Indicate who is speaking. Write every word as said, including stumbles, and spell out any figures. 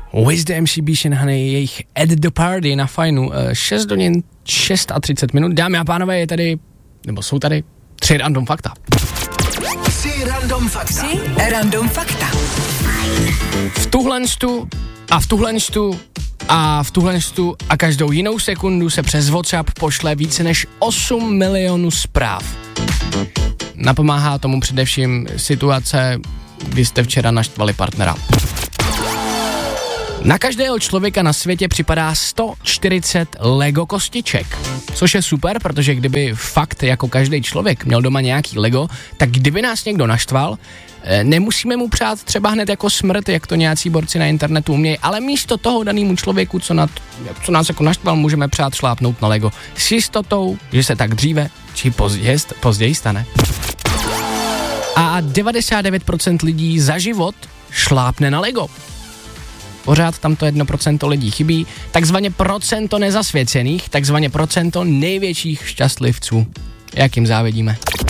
Speaker 1: With the M C B Shinhany, jejich At the Party na Fajnu, šest hodin třicet šest minut. Dámy a pánové, je tady, nebo jsou tady tři random fakta.
Speaker 2: Tři random fakta. Tři random fakta.
Speaker 1: V tuhlenstu a v tuhlenstu a v tuhlenstu a každou jinou sekundu se přes WhatsApp pošle více než osm milionů zpráv. Napomáhá tomu především situace, kdy jste včera naštvali partnera. Na každého člověka na světě připadá sto čtyřicet Lego kostiček, což je super, protože kdyby fakt jako každý člověk měl doma nějaký Lego, tak kdyby nás někdo naštval, nemusíme mu přát třeba hned jako smrt, jak to nějací borci na internetu umějí, ale místo toho danému člověku, co, nad, co nás jako naštval, můžeme přát šlápnout na Lego s jistotou, že se tak dříve či později, později stane. A devadesát devět procent lidí za život šlápne na Lego. Pořád tam to jedno procento lidí chybí, takzvaně procento nezasvěcených, takzvaně procento největších šťastlivců. Jak jim závidíme.